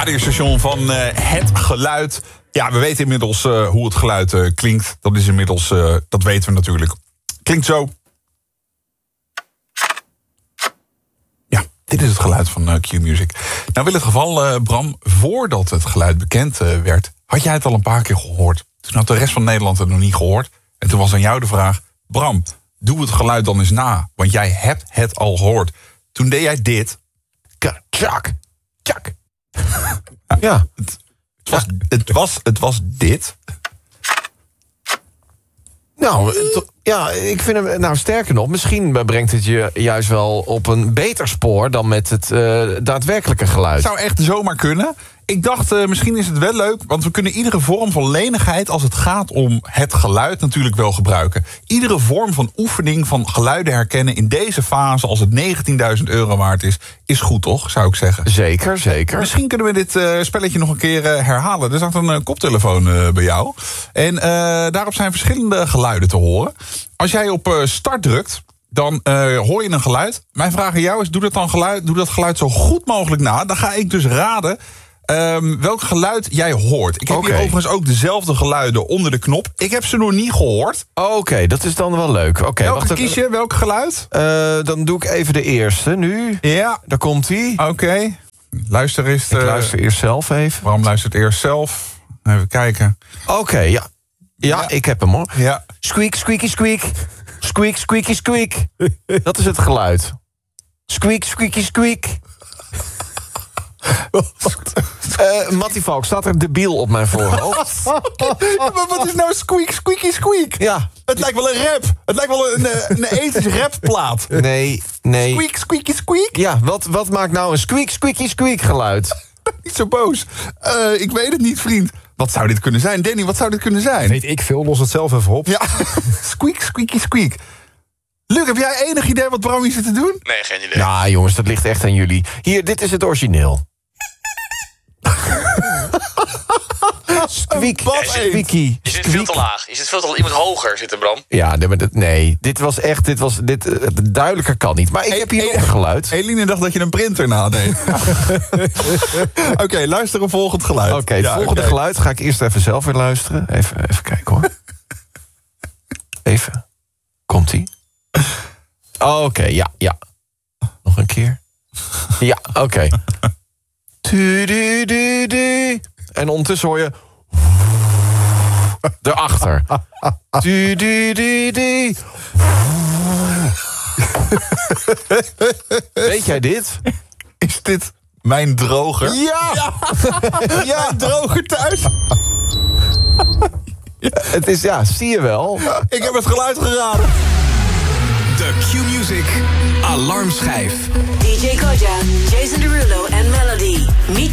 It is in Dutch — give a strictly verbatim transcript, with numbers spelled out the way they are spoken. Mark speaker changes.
Speaker 1: radiostation van uh, Het Geluid. Ja, we weten inmiddels uh, hoe het geluid uh, klinkt. Dat is inmiddels, uh, dat weten we natuurlijk. Klinkt zo. Ja, dit is het geluid van uh, Q-Music. Nou, in het geval, uh, Bram, voordat het geluid bekend uh, werd, had jij het al een paar keer gehoord. Toen had de rest van Nederland het nog niet gehoord. En toen was aan jou de vraag, Bram, doe het geluid dan eens na. Want jij hebt het al gehoord. Toen deed jij dit. Tjak, tjak. Ja, het, het, was, het, was, het was dit.
Speaker 2: Nou, to, ja, ik vind hem, nou sterker nog, misschien brengt het je juist wel op een beter spoor dan met het uh, daadwerkelijke geluid.
Speaker 1: Zou echt zomaar kunnen. Ik dacht, uh, misschien is het wel leuk, want we kunnen iedere vorm van lenigheid als het gaat om het geluid natuurlijk wel gebruiken. Iedere vorm van oefening van geluiden herkennen in deze fase, als het negentienduizend euro waard is, is goed toch, zou ik zeggen.
Speaker 2: Zeker, zeker.
Speaker 1: Misschien kunnen we dit uh, spelletje nog een keer uh, herhalen. Er zat een uh, koptelefoon uh, bij jou. En uh, daarop zijn verschillende geluiden te horen. Als jij op uh, start drukt, dan uh, hoor je een geluid. Mijn vraag aan jou is, doe dat, dan geluid, doe dat geluid zo goed mogelijk na. Dan ga ik dus raden Um, welk geluid jij hoort. Ik heb okay. hier overigens ook dezelfde geluiden onder de knop. Ik heb ze nog niet gehoord.
Speaker 2: Oké, okay, dat is dan wel leuk. Okay,
Speaker 1: Welke wacht kies je? Welk geluid?
Speaker 2: Uh, dan doe ik even de eerste nu.
Speaker 1: Ja.
Speaker 2: Daar komt ie.
Speaker 1: Oké. Okay. Luister eens.
Speaker 2: Ik uh, luister eerst zelf even.
Speaker 1: Waarom luistert eerst zelf? Even kijken.
Speaker 2: Oké, okay, ja. ja. Ja, ik heb hem hoor.
Speaker 1: Ja.
Speaker 2: Squeak, squeaky, squeak. Squeak, squeaky, squeak. Dat is het geluid. Squeak, squeaky, squeak. Uh, Mattie Valk, staat er debiel op mijn voorhoofd?
Speaker 1: Maar wat is nou squeak, squeaky, squeak?
Speaker 2: Ja.
Speaker 1: Het lijkt wel een rap. Het lijkt wel een, een ethisch rapplaat.
Speaker 2: Nee, nee.
Speaker 1: Squeak, squeaky, squeak?
Speaker 2: Ja, wat, wat maakt nou een squeak, squeaky, squeak geluid?
Speaker 1: Niet zo boos. Uh, ik weet het niet, vriend. Wat zou dit kunnen zijn? Danny, wat zou dit kunnen zijn?
Speaker 3: Weet ik veel, los het zelf even op.
Speaker 1: Ja, squeak, squeaky, squeak. Luc, heb jij enig idee wat Bram hier zit te doen?
Speaker 4: Nee, geen idee.
Speaker 2: Ja, jongens, dat ligt echt aan jullie. Hier, dit is het origineel. Squeak,
Speaker 1: wat
Speaker 2: squeaky.
Speaker 4: Je zit veel te laag. Je zit veel te laag. Je moet hoger zitten, Bram.
Speaker 2: Ja, nee, maar dit, nee. Dit was echt, dit was, dit, uh, duidelijker kan niet. Maar ik hey, heb hier hey, nog een geluid.
Speaker 1: Eline dacht dat je een printer nadeed. Oké, okay, luister een volgend geluid.
Speaker 2: Oké, okay, het ja, volgende okay. geluid ga ik eerst even zelf weer luisteren. Even, even kijken hoor. Even. Komt-ie? Oké, okay, ja, ja. Nog een keer. Ja, oké. Okay. En ondertussen hoor je erachter. Weet jij dit?
Speaker 1: Is dit mijn droger?
Speaker 2: Ja! Ja,
Speaker 1: ja droger thuis.
Speaker 2: Het is, ja, zie je wel.
Speaker 1: Ik heb het geluid geraden.
Speaker 5: De Q-Music Alarmschijf.
Speaker 6: D J Koja, Jason Derulo en Melody. Meet